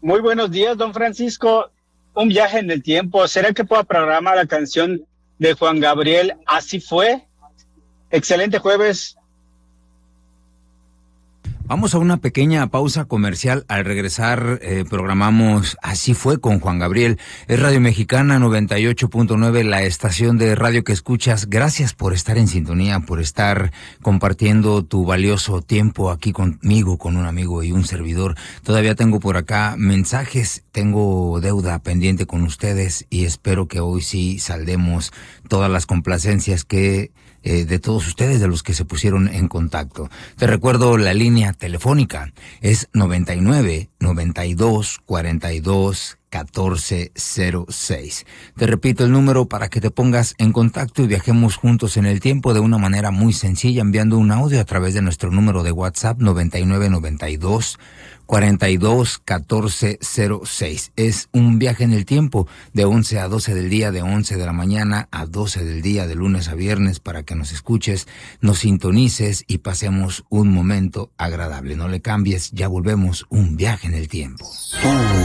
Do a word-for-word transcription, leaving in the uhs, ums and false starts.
Muy buenos días, don Francisco. Un viaje en el tiempo. ¿Será que puedo programar la canción de Juan Gabriel? Así fue. Excelente jueves. Vamos a una pequeña pausa comercial. Al regresar eh, programamos Así fue con Juan Gabriel. Es Radio Mexicana noventa y ocho punto nueve, la estación de radio que escuchas. Gracias por estar en sintonía, por estar compartiendo tu valioso tiempo aquí conmigo, con un amigo y un servidor. Todavía tengo por acá mensajes, tengo deuda pendiente con ustedes y espero que hoy sí saldemos todas las complacencias que Eh, de todos ustedes, de los que se pusieron en contacto. Te recuerdo la línea telefónica, es noventa y nueve, noventa y dos, cuarenta y dos, catorce cero seis. Te repito el número para que te pongas en contacto y viajemos juntos en el tiempo de una manera muy sencilla, enviando un audio a través de nuestro número de WhatsApp noventa y nueve, noventa y dos, cuarenta y dos, catorce cero seis. Es un viaje en el tiempo de once a doce del día, de once de la mañana a doce del día, de lunes a viernes, para que nos escuches, nos sintonices y pasemos un momento agradable. No le cambies, ya volvemos. Un viaje en el tiempo.